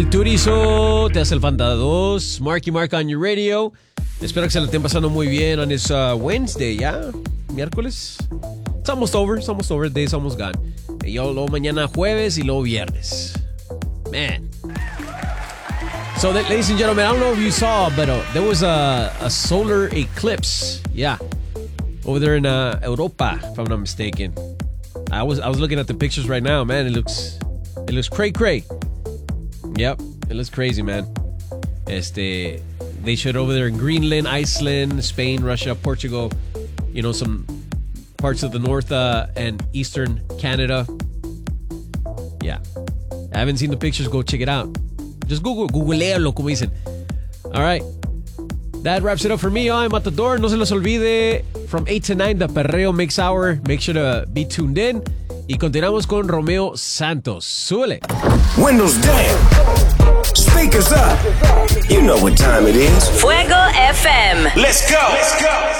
El Turizo, Te Hace Falta 2, Marky Mark on your radio. Espero que se lo estén pasando muy bien on this Wednesday, ¿ya? Miércoles. It's almost over. The day's almost gone. Y yo luego mañana jueves y luego viernes. Man. So, ladies and gentlemen, I don't know if you saw, but there was a solar eclipse. Yeah. Over there in Europa, if I'm not mistaken. I was looking at the pictures right now, man. It looks cray. Yep, it looks crazy, man. They showed over there in Greenland, Iceland, Spain, Russia, Portugal. You know, some parts of the north and eastern Canada. Yeah. I haven't seen the pictures. Go check it out. Just googlealo, como dicen. All right. That wraps it up for me. I'm Matador. No se les olvide, from 8 to 9, the Perreo Mix Hour. Make sure to be tuned in. Y continuamos con Romeo Santos. Súbele. Windows down. Speakers up. You know what time it is. Fuego FM. Let's go.